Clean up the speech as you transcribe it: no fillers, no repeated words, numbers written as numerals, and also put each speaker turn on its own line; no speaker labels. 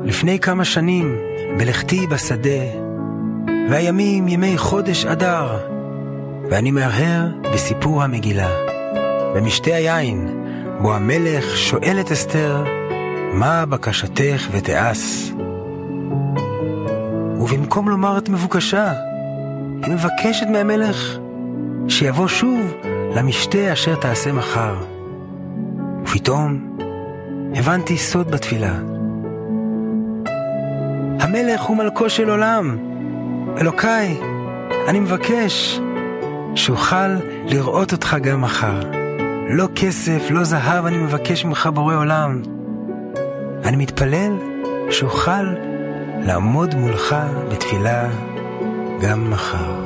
לפני כמה שנים בלכתי בשדה, והימים ימי חודש אדר, ואני מהרהר בסיפור המגילה, במשתה היין, בו המלך שואל את אסתר, מה בקשתך ותעש? ובמקום לומר את מבוקשה, היא מבקשת מהמלך שיבוא שוב למשתה אשר תעשה מחר. ופתאום הבנתי סוד בתפילה. המלך הוא מלכו של עולם. אלוקיי, אני מבקש שאוכל לראות אותך גם מחר. לא כסף, לא זהב, אני מבקש ממך בורא עולם. אני מתפלל שאוכל לעמוד מולך בתפילה גם מחר.